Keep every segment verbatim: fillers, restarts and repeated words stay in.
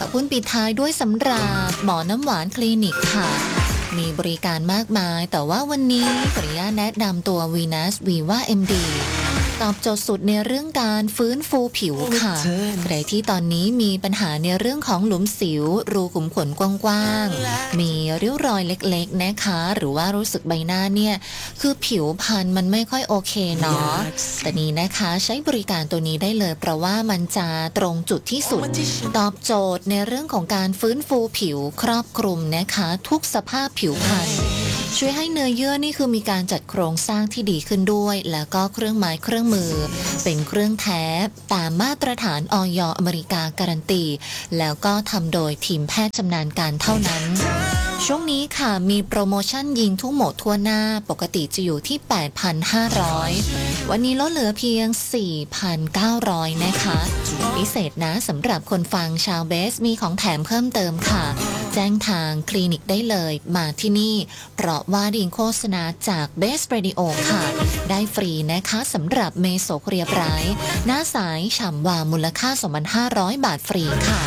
คุณปิดท้ายด้วยสำหรับหมอน้ำหวานคลินิกค่ะมีบริการมากมายแต่ว่าวันนี้ขออนุญาตแนะนำตัว Venus Viva เอ็ม ดี ตอบโจทย์สุดในเรื่องการฟื้นฟูผิวค่ะใครที่ตอนนี้มีปัญหาในเรื่องของหลุมสิวรูขุมขนกว้างๆมีริ้วรอยเล็กๆนะคะหรือว่ารู้สึกใบหน้าเนี่ยคือผิวพรรณมันไม่ค่อยโอเคเนาะแต่นี้นะคะใช้บริการตัวนี้ได้เลยเพราะว่ามันจะตรงจุดที่สุดตอบโจทย์ในเรื่องของการฟื้นฟูผิวครอบคลุมนะคะทุกสภาพผิวพรรณช่วยให้เนื้อเยื่อนี่คือมีการจัดโครงสร้างที่ดีขึ้นด้วยแล้วก็เครื่องไม้เครื่องมือเป็นเครื่องแท้ตามมาตรฐานอย.อเมริกาการันตีแล้วก็ทำโดยทีมแพทย์ชำนาญการเท่านั้นช่วงนี้ค่ะมีโปรโมชั่นยิงทุกโหมดทั่วหน้าปกติจะอยู่ที่ แปดพันห้าร้อย วันนี้ลดเหลือเพียง สี่พันเก้าร้อย นะคะพิเศษนะสำหรับคนฟังชาวเบสมีของแถมเพิ่มเติมค่ะแจ้งทางคลินิกได้เลยมาที่นี่เพราะว่าดิงโฆษณาจากเบสเรดิโอค่ะได้ฟรีนะคะสำหรับเมโสเคลียร์ไบรท์หน้าสายฉ่ำวามูลค่า สองพันห้าร้อย บาทฟรีค่ะ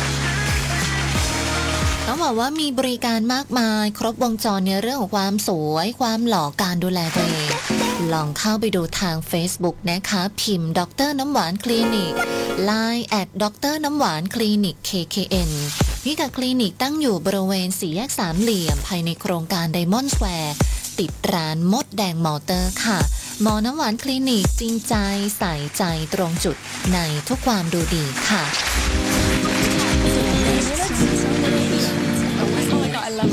ต้องบอกว่ามีบริการมากมายครบวงจรในเรื่องของความสวยความหล่อการดูแลตัวเองลองเข้าไปดูทาง Facebook นะคะพิมพ์ดรน้ำหวานคลินิก ไลน์ แอท ดรน้ำหวานคลินิก เค เค เอ็น พิกัดคลินิกตั้งอยู่บริเวณสี่แยกสามเหลี่ยมภายในโครงการไดมอนด์สแควร์ติดร้านมดแดงมอเตอร์ค่ะหมอน้ำหวานคลินิกจริงใจใส่ใจตรงจุดในทุกความดูดีค่ะ